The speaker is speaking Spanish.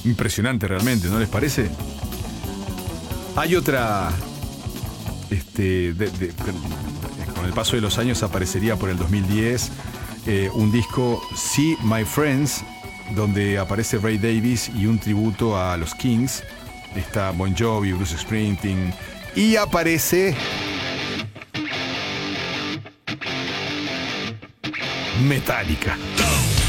Impresionante realmente, ¿no les parece? Hay otra... con el paso de los años aparecería por el 2010 un disco, See My Friends, donde aparece Ray Davies y un tributo a los Kings. Está Bon Jovi, Bruce Springsteen, y aparece Metallica.